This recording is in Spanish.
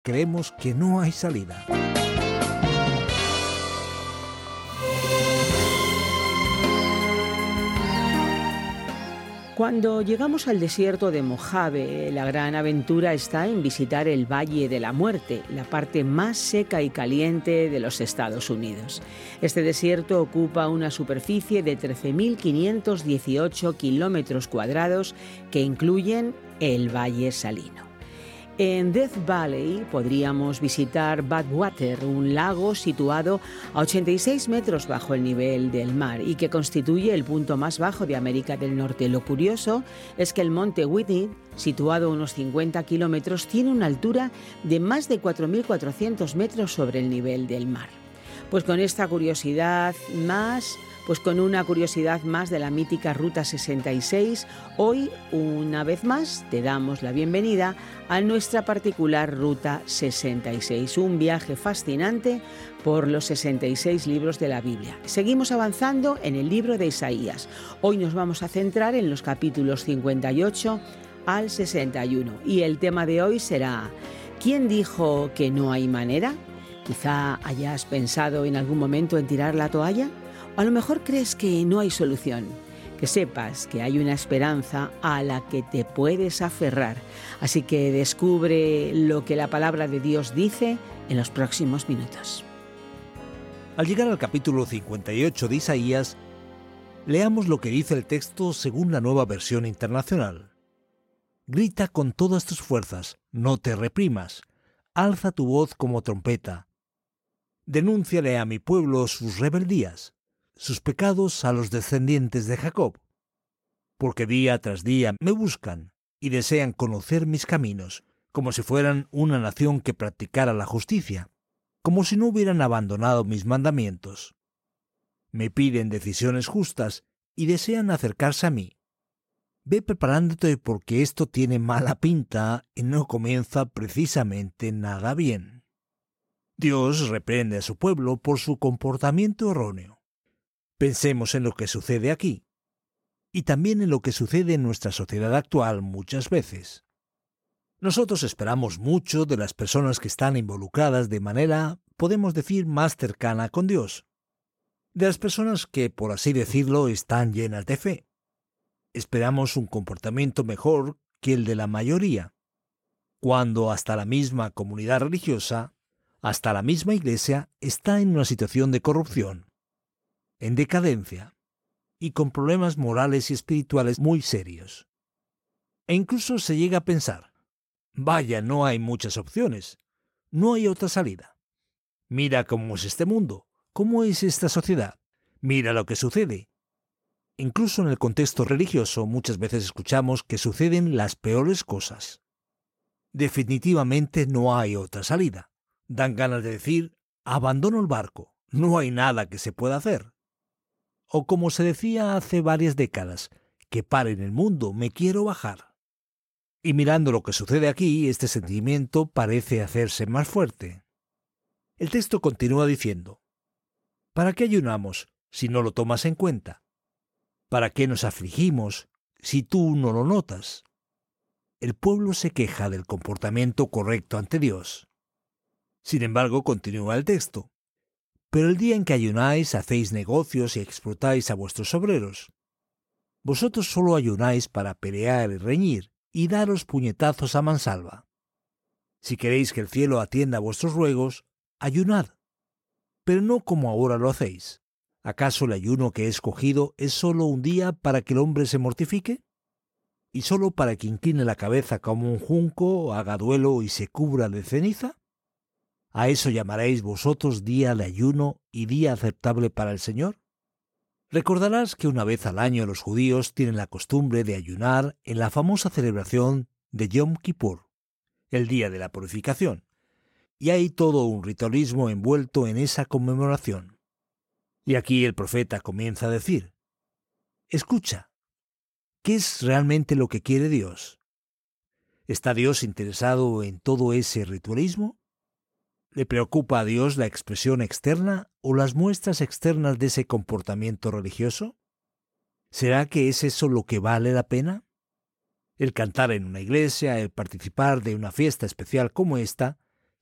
creemos que no hay salida. Cuando llegamos al desierto de Mojave, la gran aventura está en visitar el Valle de la Muerte, la parte más seca y caliente de los Estados Unidos. Este desierto ocupa una superficie de 13.518 kilómetros cuadrados que incluyen el Valle Salino. En Death Valley podríamos visitar Badwater, un lago situado a 86 metros bajo el nivel del mar y que constituye el punto más bajo de América del Norte. Lo curioso es que el monte Whitney, situado a unos 50 kilómetros, tiene una altura de más de 4.400 metros sobre el nivel del mar. Pues con esta curiosidad con una curiosidad más de la mítica Ruta 66, hoy, una vez más, te damos la bienvenida a nuestra particular Ruta 66, un viaje fascinante por los 66 libros de la Biblia. Seguimos avanzando en el libro de Isaías. Hoy nos vamos a centrar en los capítulos 58 al 61 y el tema de hoy será ¿quién dijo que no hay manera? Quizá hayas pensado en algún momento en tirar la toalla. O a lo mejor crees que no hay solución, que sepas que hay una esperanza a la que te puedes aferrar. Así que descubre lo que la palabra de Dios dice en los próximos minutos. Al llegar al capítulo 58 de Isaías, leamos lo que dice el texto según la Nueva Versión Internacional. Grita con todas tus fuerzas, no te reprimas, alza tu voz como trompeta. Denúnciale a mi pueblo sus rebeldías, sus pecados a los descendientes de Jacob, porque día tras día me buscan y desean conocer mis caminos, como si fueran una nación que practicara la justicia, como si no hubieran abandonado mis mandamientos. Me piden decisiones justas y desean acercarse a mí. Ve preparándote porque esto tiene mala pinta y no comienza precisamente nada bien. Dios reprende a su pueblo por su comportamiento erróneo. Pensemos en lo que sucede aquí, y también en lo que sucede en nuestra sociedad actual muchas veces. Nosotros esperamos mucho de las personas que están involucradas de manera, podemos decir, más cercana con Dios, de las personas que, por así decirlo, están llenas de fe. Esperamos un comportamiento mejor que el de la mayoría, cuando hasta la misma comunidad religiosa, hasta la misma iglesia, está en una situación de corrupción, en decadencia y con problemas morales y espirituales muy serios. E incluso se llega a pensar, vaya, no hay muchas opciones, no hay otra salida. Mira cómo es este mundo, cómo es esta sociedad, mira lo que sucede. Incluso en el contexto religioso muchas veces escuchamos que suceden las peores cosas. Definitivamente no hay otra salida. Dan ganas de decir, abandono el barco, no hay nada que se pueda hacer. O como se decía hace varias décadas, que paren el mundo, me quiero bajar. Y mirando lo que sucede aquí, este sentimiento parece hacerse más fuerte. El texto continúa diciendo, ¿para qué ayunamos si no lo tomas en cuenta? ¿Para qué nos afligimos si tú no lo notas? El pueblo se queja del comportamiento correcto ante Dios. Sin embargo, continúa el texto. Pero el día en que ayunáis, hacéis negocios y explotáis a vuestros obreros. Vosotros solo ayunáis para pelear y reñir y daros puñetazos a mansalva. Si queréis que el cielo atienda a vuestros ruegos, ayunad, pero no como ahora lo hacéis. ¿Acaso el ayuno que he escogido es solo un día para que el hombre se mortifique? ¿Y solo para que incline la cabeza como un junco, haga duelo y se cubra de ceniza? ¿A eso llamaréis vosotros día de ayuno y día aceptable para el Señor? Recordarás que una vez al año los judíos tienen la costumbre de ayunar en la famosa celebración de Yom Kippur, el día de la purificación, y hay todo un ritualismo envuelto en esa conmemoración. Y aquí el profeta comienza a decir, escucha, ¿qué es realmente lo que quiere Dios? ¿Está Dios interesado en todo ese ritualismo? ¿Le preocupa a Dios la expresión externa o las muestras externas de ese comportamiento religioso? ¿Será que es eso lo que vale la pena? El cantar en una iglesia, el participar de una fiesta especial como esta,